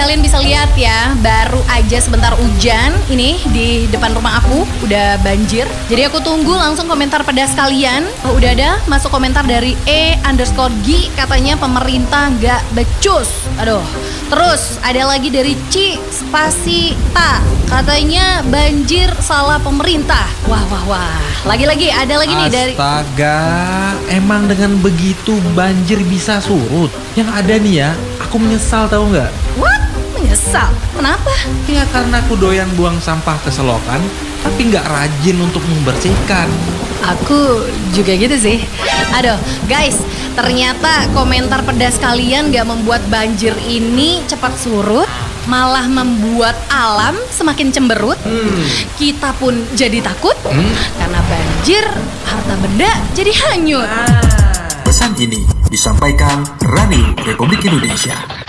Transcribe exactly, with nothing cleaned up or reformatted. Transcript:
kalian bisa lihat ya, baru aja sebentar hujan ini di depan rumah aku udah banjir. Jadi aku tunggu langsung komentar pedas kalian. Oh, udah ada masuk komentar dari E underscore G, katanya pemerintah nggak becus. Aduh. Terus ada lagi dari Ci spasi Ta, katanya banjir salah pemerintah. Wah wah wah. Lagi-lagi ada lagi nih dari Astaga, emang dengan begitu banjir bisa surut? Yang ada nih ya, aku menyesal tahu nggak? What? Menyesal? Kenapa? Ya karena aku doyan buang sampah ke selokan, tapi nggak rajin untuk membersihkan. Aku juga gitu sih. Aduh, guys, ternyata komentar pedas kalian gak membuat banjir ini cepat surut, malah membuat alam semakin cemberut. Hmm. Kita pun jadi takut Hmm. karena banjir, harta benda jadi hanyut. Pesan ini disampaikan Rani Republik Indonesia.